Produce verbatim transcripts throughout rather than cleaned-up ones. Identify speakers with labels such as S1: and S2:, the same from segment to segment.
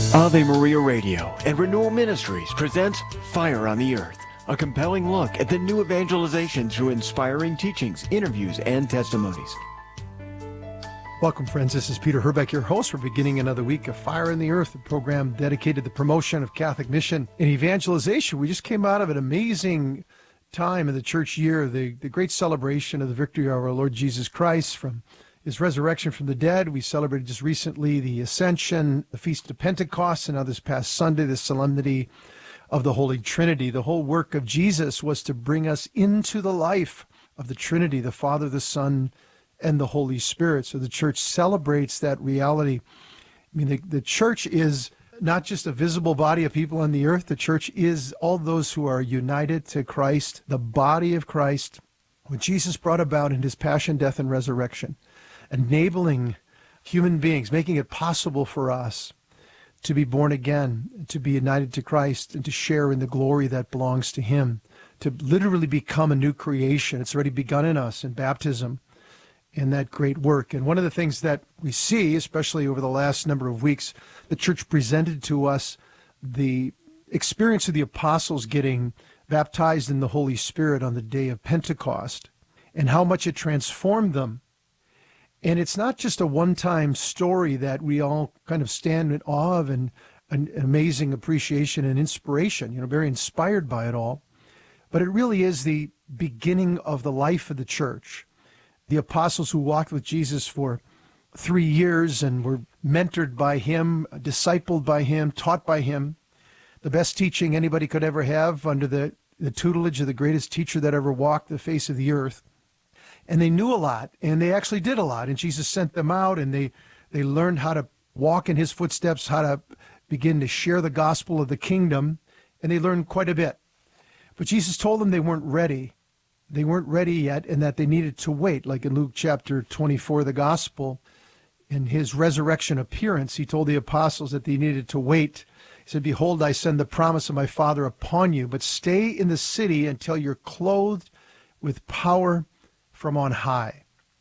S1: Ave Maria Radio and Renewal Ministries presents Fire on the Earth, a compelling look at the new evangelization through inspiring teachings, interviews, and testimonies.
S2: Welcome, friends. This is Peter Herbeck, your host. We're beginning another week of Fire on the Earth, a program dedicated to the promotion of Catholic mission and evangelization. We just came out of an amazing time in the church year, the, the great celebration of the victory of our Lord Jesus Christ from his resurrection from the dead. We celebrated just recently the Ascension, the Feast of Pentecost, and now this past Sunday, the Solemnity of the Holy Trinity. The whole work of Jesus was to bring us into the life of the Trinity, the Father, the Son, and the Holy Spirit. So the church celebrates that reality. I mean, the, the church is not just a visible body of people on the earth. The church is all those who are united to Christ, the body of Christ, what Jesus brought about in his passion, death, and resurrection, enabling human beings, making it possible for us to be born again, to be united to Christ, and to share in the glory that belongs to him, to literally become a new creation. It's already begun in us in baptism, in that great work. And one of the things that we see, especially over the last number of weeks, the church presented to us the experience of the apostles getting baptized in the Holy Spirit on the day of Pentecost, and how much it transformed them. And it's not just a one-time story that we all kind of stand in awe of and an amazing appreciation and inspiration, you know, very inspired by it all. But it really is the beginning of the life of the church. The apostles who walked with Jesus for three years and were mentored by him, discipled by him, taught by him, the best teaching anybody could ever have under the, the tutelage of the greatest teacher that ever walked the face of the earth. And they knew a lot, and they actually did a lot. And Jesus sent them out, and they, they learned how to walk in his footsteps, how to begin to share the gospel of the kingdom, and they learned quite a bit. But Jesus told them they weren't ready. They weren't ready yet, and that they needed to wait. Like in Luke chapter twenty-four, the gospel, in his resurrection appearance, he told the apostles that they needed to wait. He said, "Behold, I send the promise of my Father upon you, but stay in the city until you're clothed with power from on high."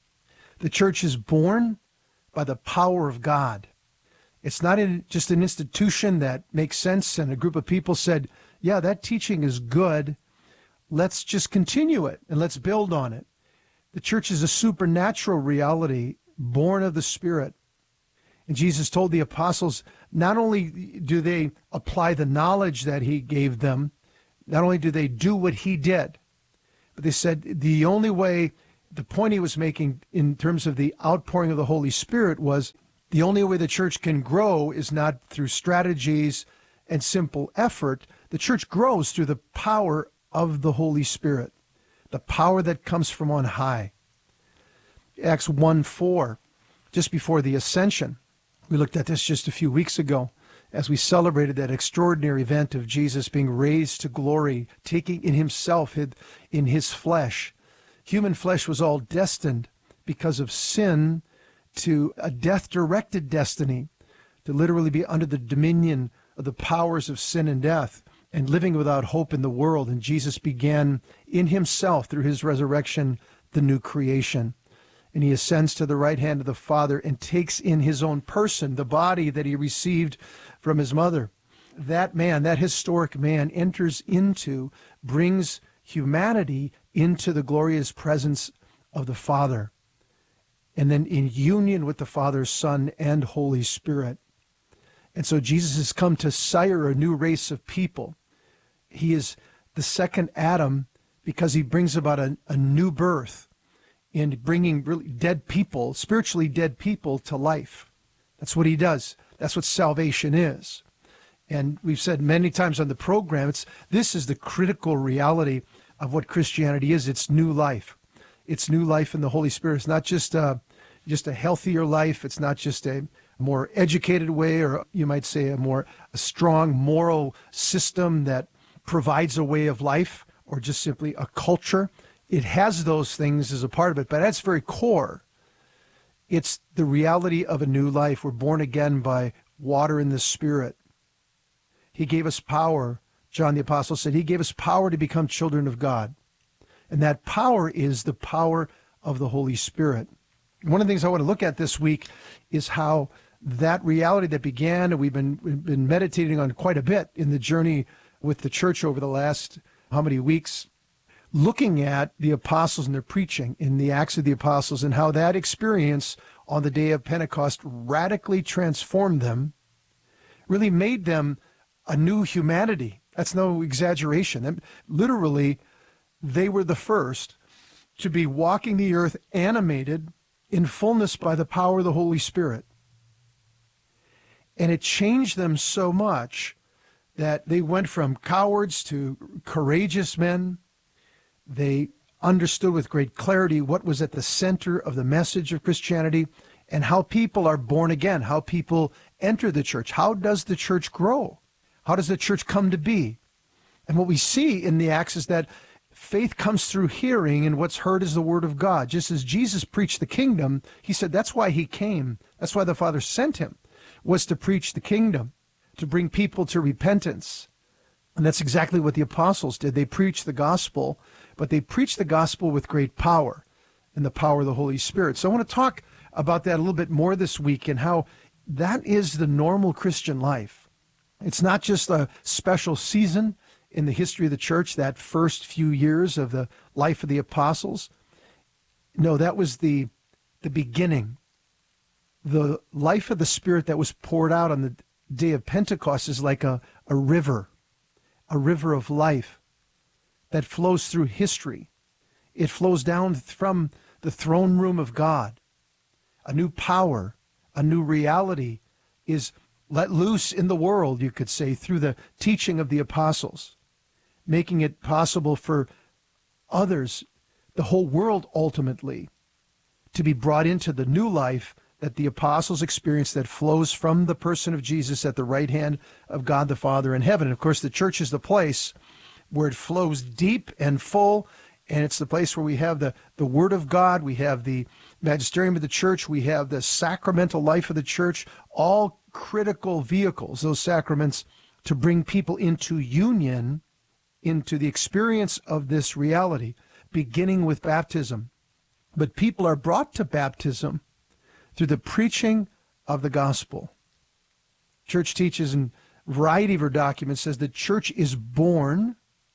S2: The church is born by the power of God. It's not in just an institution that makes sense and a group of people said, yeah, that teaching is good. Let's just continue it and let's build on it. The church is a supernatural reality born of the Spirit. And Jesus told the apostles, not only do they apply the knowledge that he gave them, not only do they do what he did, but they said the only way, the point he was making in terms of the outpouring of the Holy Spirit was the only way the church can grow is not through strategies and simple effort. The church grows through the power of the Holy Spirit, the power that comes from on high. Acts one four, just before the ascension, we looked at this just a few weeks ago as we celebrated that extraordinary event of Jesus being raised to glory, taking in himself, in his flesh. Human flesh was all destined because of sin to a death-directed destiny, to literally be under the dominion of the powers of sin and death and living without hope in the world. And Jesus began in himself, through his resurrection, the new creation. And he ascends to the right hand of the Father and takes in his own person the body that he received from his mother. That man, that historic man, enters into, brings humanity into the glorious presence of the Father. And then in union with the Father, Son, and Holy Spirit. And so Jesus has come to sire a new race of people. He is the second Adam because he brings about a, a new birth in bringing really dead people, spiritually dead people, to life. That's what he does. That's what salvation is. And we've said many times on the program, it's this is the critical reality of what Christianity is. It's new life. It's new life in the Holy Spirit. It's not just a, just a healthier life. It's not just a more educated way, or you might say a more a strong moral system that provides a way of life, or just simply a culture. It has those things as a part of it, but at its very core, it's the reality of a new life. We're born again by water and the Spirit. He gave us power. John the Apostle said he gave us power to become children of God. And that power is the power of the Holy Spirit. One of the things I want to look at this week is how that reality that began, and we've been, we've been meditating on quite a bit in the journey with the church over the last how many weeks, looking at the apostles and their preaching in the Acts of the Apostles and how that experience on the day of Pentecost radically transformed them, really made them a new humanity. That's no exaggeration. And literally, they were the first to be walking the earth animated in fullness by the power of the Holy Spirit. And it changed them so much that they went from cowards to courageous men. They understood with great clarity what was at the center of the message of Christianity and how people are born again, how people enter the church. How does the church grow? How does the church come to be? And what we see in the Acts is that faith comes through hearing, and what's heard is the word of God. Just as Jesus preached the kingdom, he said that's why he came. That's why the Father sent him, was to preach the kingdom, to bring people to repentance. And that's exactly what the apostles did. They preached the gospel, but they preached the gospel with great power and the power of the Holy Spirit. So I want to talk about that a little bit more this week and how that is the normal Christian life. It's not just a special season in the history of the church, that first few years of the life of the apostles. No, that was the, the beginning. The life of the Spirit that was poured out on the day of Pentecost is like a, a river, a river of life that flows through history. It flows down from the throne room of God. A new power, a new reality is let loose in the world, you could say, through the teaching of the apostles, making it possible for others, the whole world ultimately, to be brought into the new life that the apostles experienced that flows from the person of Jesus at the right hand of God the Father in heaven. And of course, the church is the place where it flows deep and full, and it's the place where we have the, the Word of God, we have the magisterium of the church, we have the sacramental life of the church, all critical vehicles, those sacraments, to bring people into union, into the experience of this reality, beginning with baptism. But people are brought to baptism through the preaching of the gospel. Church teaches in a variety of her documents, says the church is born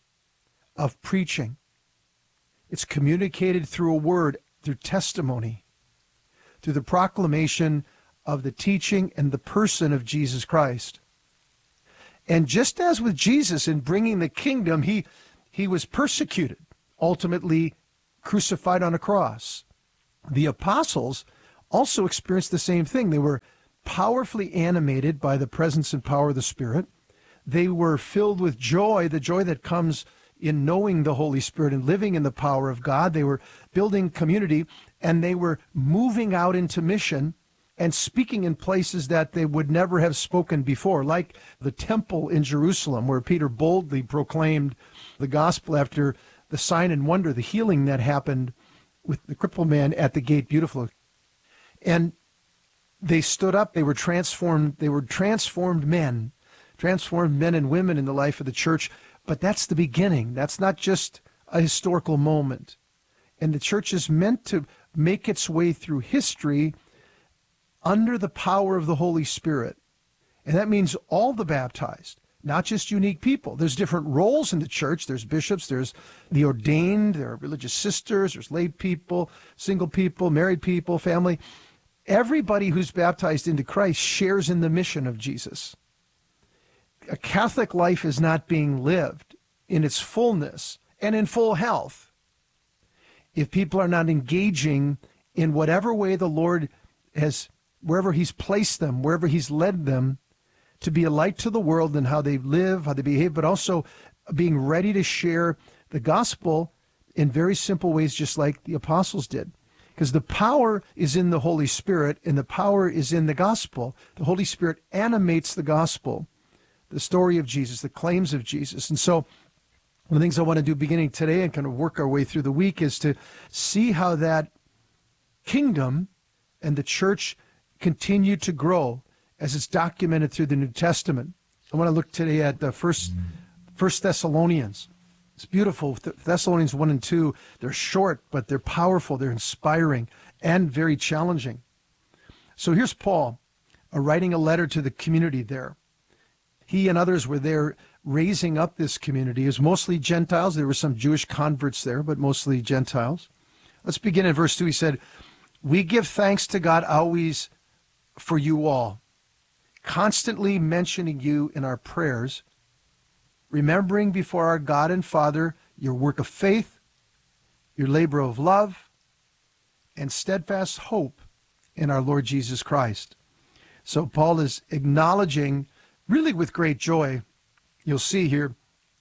S2: of preaching. It's communicated through a word, through testimony, through the proclamation of the teaching and the person of Jesus Christ. And just as with Jesus in bringing the kingdom, he, he was persecuted, ultimately crucified on a cross. The apostles also experienced the same thing. They were powerfully animated by the presence and power of the Spirit. They were filled with joy, the joy that comes in knowing the Holy Spirit and living in the power of God. They were building community, and they were moving out into mission and speaking in places that they would never have spoken before, like the temple in Jerusalem, where Peter boldly proclaimed the gospel after the sign and wonder, the healing that happened with the crippled man at the gate. Beautiful. And they stood up, they were transformed, they were transformed men, transformed men and women in the life of the church. But that's the beginning. That's not just a historical moment. And the church is meant to make its way through history under the power of the Holy Spirit. And that means all the baptized, not just unique people. There's different roles in the church. There's bishops, there's the ordained, there are religious sisters, there's lay people, single people, married people, family. Everybody who's baptized into Christ shares in the mission of Jesus. A Catholic life is not being lived in its fullness and in full health if people are not engaging in whatever way the Lord has, wherever he's placed them, wherever he's led them, to be a light to the world in how they live, how they behave, but also being ready to share the gospel in very simple ways, just like the apostles did. Because the power is in the Holy Spirit, and the power is in the gospel. The Holy Spirit animates the gospel, the story of Jesus, the claims of Jesus. And so one of the things I want to do beginning today and kind of work our way through the week is to see how that kingdom and the church continue to grow as it's documented through the New Testament. I want to look today at the first, first Thessalonians. It's beautiful. Thessalonians one and two, they're short, but they're powerful, they're inspiring, and very challenging. So here's Paul, uh, writing a letter to the community there. He and others were there raising up this community. It was mostly Gentiles. There were some Jewish converts there, but mostly Gentiles. Let's begin in verse two. He said, "We give thanks to God always for you all, constantly mentioning you in our prayers, remembering before our God and Father your work of faith, your labor of love, and steadfast hope in our Lord Jesus Christ." So Paul is acknowledging, really with great joy, you'll see here,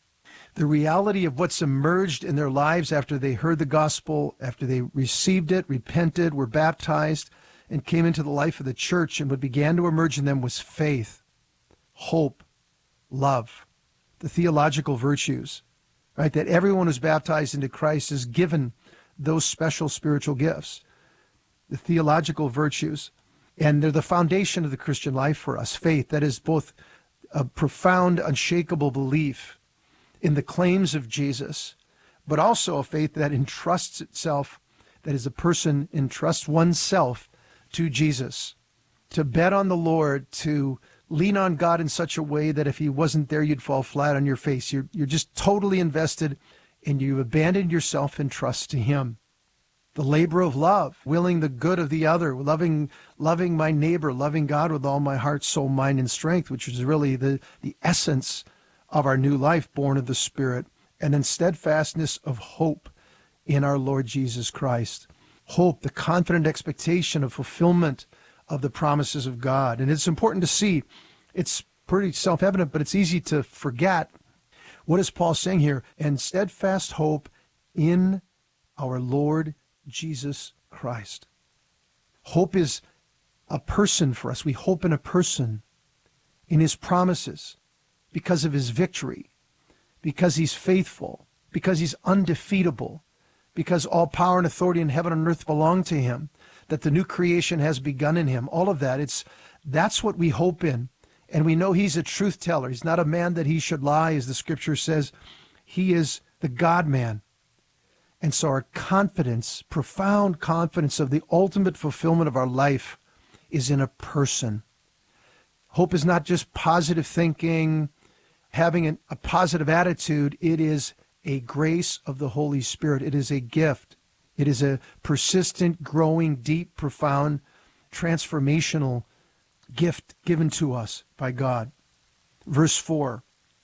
S2: the reality of what's emerged in their lives after they heard the gospel, after they received it, repented, were baptized, and came into the life of the church. And what began to emerge in them was faith, hope, love, the theological virtues, right? That everyone who's baptized into Christ is given those special spiritual gifts, the theological virtues. And they're the foundation of the Christian life for us. Faith, that is both a profound, unshakable belief in the claims of Jesus, but also a faith that entrusts itself, that is, a person entrusts oneself to Jesus, to bet on the Lord, to lean on God in such a way that if he wasn't there, you'd fall flat on your face. You're, you're just totally invested, and you abandoned yourself in trust to him. The labor of love, willing the good of the other, loving loving my neighbor, loving God with all my heart, soul, mind, and strength, which is really the, the essence of our new life born of the Spirit. And then steadfastness of hope in our Lord Jesus Christ. Hope, the confident expectation of fulfillment of the promises of God. And it's important to see, it's pretty self-evident, but it's easy to forget. What is Paul saying here? And steadfast hope in our Lord Jesus Christ. Hope is a person for us. We hope in a person, in his promises, because of his victory, because he's faithful, because he's undefeatable, because all power and authority in heaven and earth belong to him, that the new creation has begun in him. All of that, it's that's what we hope in. And we know he's a truth teller. He's not a man that he should lie, as the scripture says. He is the God-man. And so our confidence, profound confidence of the ultimate fulfillment of our life is in a person. Hope is not just positive thinking, having an, a positive attitude. It is a grace of the Holy Spirit. It is a gift. It is a persistent, growing, deep, profound, transformational gift given to us by God. Verse four,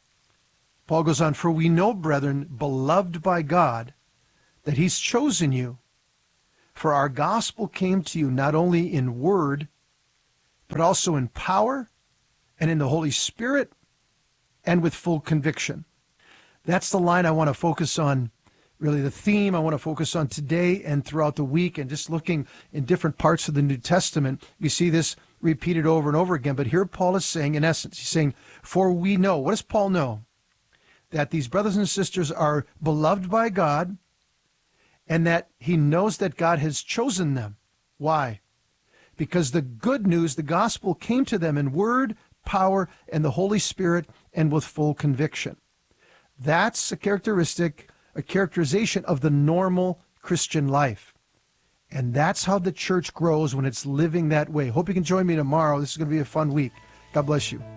S2: Paul goes on, "For we know, brethren, beloved by God, that he's chosen you. For our gospel came to you not only in word, but also in power and in the Holy Spirit and with full conviction." That's the line I want to focus on, really the theme I want to focus on today and throughout the week. And just looking in different parts of the New Testament, we see this repeated over and over again. But here Paul is saying, in essence, he's saying, for we know. What does Paul know? That these brothers and sisters are beloved by God, and that he knows that God has chosen them. Why? Because the good news, the gospel, came to them in word, power, and the Holy Spirit, and with full conviction. That's a characteristic, a characterization of the normal Christian life. And that's how the church grows, when it's living that way. Hope you can join me tomorrow. This is going to be a fun week. God bless you.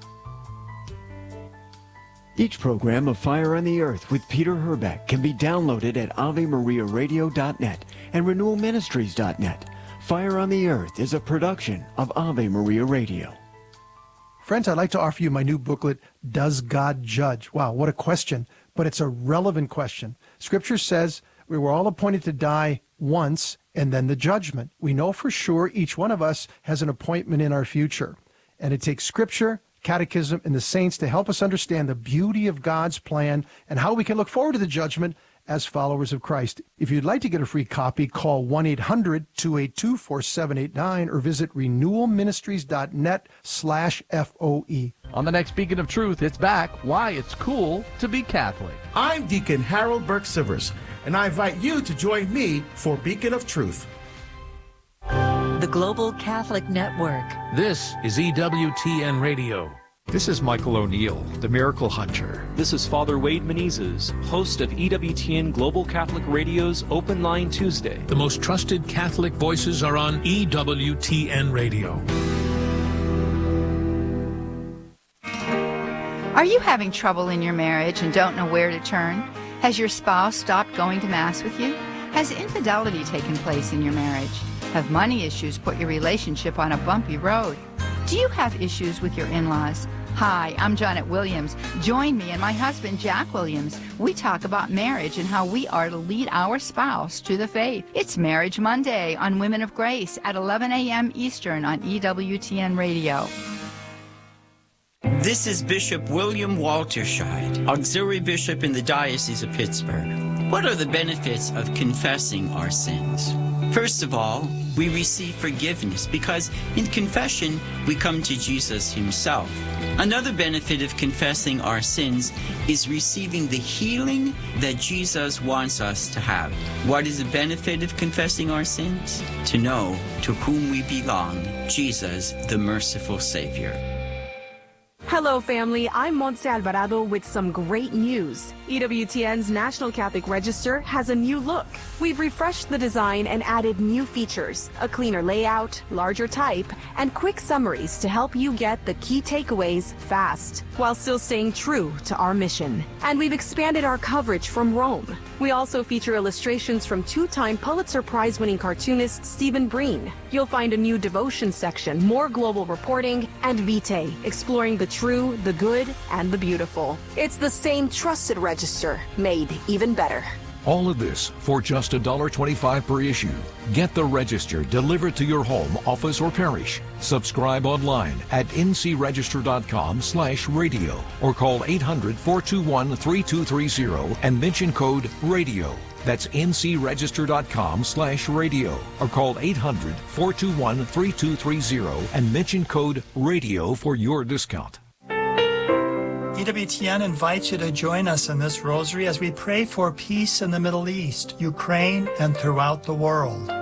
S1: Each program of Fire on the Earth with Peter Herbeck can be downloaded at ave maria radio dot net and renewal ministries dot net. Fire on the Earth is a production of Ave Maria Radio.
S2: Friends, I'd like to offer you my new booklet, Does God Judge? Wow, what a question, but it's a relevant question. Scripture says we were all appointed to die once and then the judgment. We know for sure each one of us has an appointment in our future. And it takes Scripture, Catechism, and the saints to help us understand the beauty of God's plan and how we can look forward to the judgment as followers of Christ. If you'd like to get a free copy, call one eight hundred two eight two four seven eight nine or visit renewal ministries dot net slash F O E.
S3: On the next Beacon of Truth, it's back, Why It's Cool to Be Catholic.
S4: I'm Deacon Harold Burke-Sivers, and I invite you to join me for Beacon of Truth.
S5: The Global Catholic Network.
S6: This is E W T N Radio.
S7: This is Michael O'Neill, the Miracle Hunter.
S8: This is Father Wade Menezes, host of E W T N Global Catholic Radio's Open Line Tuesday.
S6: The most trusted Catholic voices are on E W T N Radio.
S9: Are you having trouble in your marriage and don't know where to turn? Has your spouse stopped going to Mass with you? Has infidelity taken place in your marriage? Have money issues put your relationship on a bumpy road? Do you have issues with your in-laws? Hi, I'm Janet Williams. Join me and my husband, Jack Williams. We talk about marriage and how we are to lead our spouse to the faith. It's Marriage Monday on Women of Grace at eleven a.m. Eastern on E W T N Radio.
S10: This is Bishop William Walterscheid, Auxiliary Bishop in the Diocese of Pittsburgh. What are the benefits of confessing our sins? First of all, we receive forgiveness because in confession we come to Jesus himself. Another benefit of confessing our sins is receiving the healing that Jesus wants us to have. What is the benefit of confessing our sins? To know to whom we belong, Jesus, the merciful Savior.
S11: Hello, family. I'm Montse Alvarado with some great news. E W T N's National Catholic Register has a new look. We've refreshed the design and added new features, a cleaner layout, larger type, and quick summaries to help you get the key takeaways fast, while still staying true to our mission. And we've expanded our coverage from Rome. We also feature illustrations from two-time Pulitzer Prize-winning cartoonist Stephen Breen. You'll find a new devotion section, more global reporting, and Vitae, exploring the true, the good, and the beautiful. It's the same trusted register, made even better.
S7: All of this for just one dollar twenty-five per issue. Get the Register delivered to your home, office, or parish. Subscribe online at ncregister.com slash radio or call eight hundred, four two one, three two three zero and mention code RADIO. That's ncregister.com slash radio or call eight hundred, four two one, three two three zero and mention code RADIO for your discount.
S12: E W T N invites you to join us in this rosary as we pray for peace in the Middle East, Ukraine, and throughout the world.